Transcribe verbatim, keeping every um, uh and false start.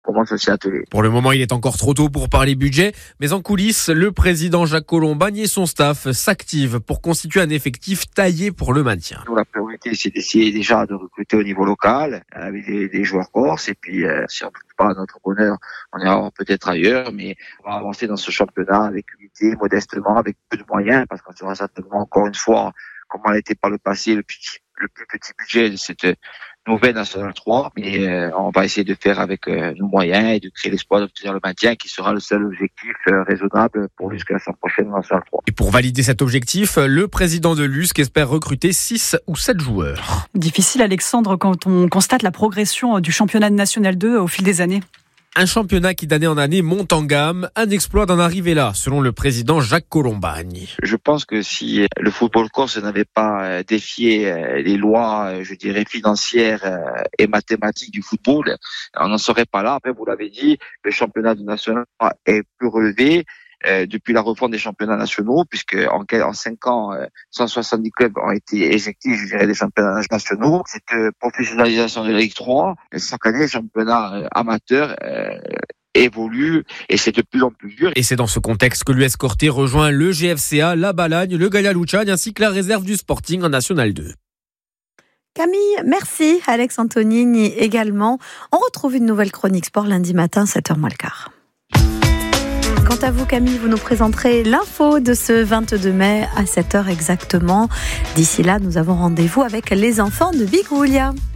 commence aussi à atteler. Pour le moment, il est encore trop tôt pour parler budget, mais en coulisses, le président Jacques Colombagne et son staff s'activent pour constituer un effectif taillé pour le maintien. Nous, la priorité, c'est d'essayer déjà de recruter au niveau local, avec des, des joueurs corses, et puis euh, si on ne trouve pas notre bonheur, on ira peut-être ailleurs, mais on va avancer dans ce championnat avec unité, modestement, avec peu de moyens, parce qu'on sera certainement encore une fois, comme on a été par le passé, le, petit, le plus petit budget de cette nouvelle Nationale trois, mais euh, on va essayer de faire avec euh, nos moyens et de créer l'espoir d'obtenir le maintien qui sera le seul objectif euh, raisonnable pour jusqu'à la saison prochaine Nationale trois. Et pour valider cet objectif, le président de l'U S C espère recruter six ou sept joueurs. Difficile, Alexandre, quand on constate la progression du championnat de National deux au fil des années. Un championnat qui d'année en année monte en gamme, un exploit d'en arriver là, selon le président Jacques Colombagne. Je pense que si le football corse n'avait pas défié les lois, je dirais, financières et mathématiques du football, on n'en serait pas là. Après, vous l'avez dit, le championnat du national est plus relevé. Euh, depuis la refonte des championnats nationaux, puisque en, en cinq ans, euh, cent soixante-dix clubs ont été éjectés, je dirais, des championnats nationaux. Cette euh, professionnalisation de la Ligue trois, chaque année, le championnat euh, amateur euh, évolue et c'est de plus en plus dur. Et c'est dans ce contexte que l'U S Corté rejoint le G F C A, la Balagne, le Gaïa Luchagne ainsi que la réserve du Sporting en National deux. Camille, merci. Alex Antonini également. On retrouve une nouvelle chronique sport lundi matin, sept heures moins le quart. Quant à vous, Camille, vous nous présenterez l'info de ce vingt-deux mai à sept heures exactement. D'ici là, nous avons rendez-vous avec les enfants de Bigoulia.